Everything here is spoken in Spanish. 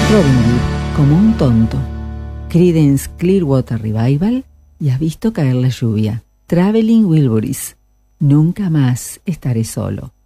Robin Hood, como un tonto. Creedence Clearwater Revival y Has visto caer la lluvia. Traveling Wilburys, Nunca más estaré solo.